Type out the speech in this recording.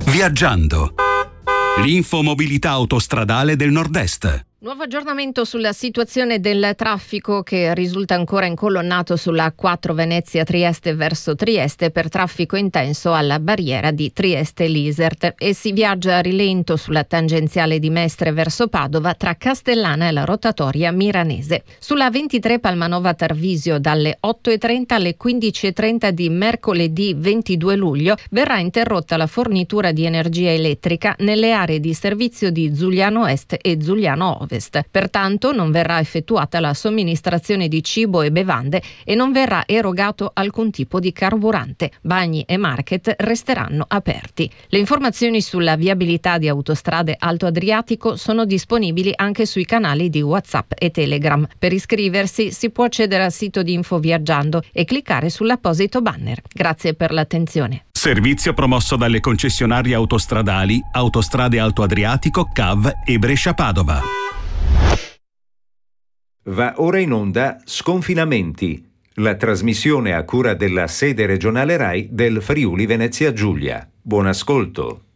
Viaggiando. L'infomobilità autostradale del Nord-Est. Nuovo aggiornamento sulla situazione del traffico che risulta ancora incolonnato sulla A4 Venezia-Trieste verso Trieste per traffico intenso alla barriera di Trieste-Lisert e si viaggia a rilento sulla tangenziale di Mestre verso Padova tra Castellana e la rotatoria milanese. Sulla 23 Palmanova-Tarvisio dalle 8.30 alle 15.30 di mercoledì 22 luglio verrà interrotta la fornitura di energia elettrica nelle aree di servizio di Giuliano Est e Giuliano Ovest. Pertanto non verrà effettuata la somministrazione di cibo e bevande e non verrà erogato alcun tipo di carburante. Bagni e market resteranno aperti. Le informazioni sulla viabilità di autostrade Alto Adriatico sono disponibili anche sui canali di WhatsApp e Telegram. Per iscriversi si può accedere al sito di Info Viaggiando e cliccare sull'apposito banner. Grazie per l'attenzione. Servizio promosso dalle concessionarie autostradali Autostrade Alto Adriatico, CAV e Brescia-Padova. Va ora in onda Sconfinamenti, la trasmissione a cura della sede regionale RAI del Friuli Venezia Giulia. Buon ascolto.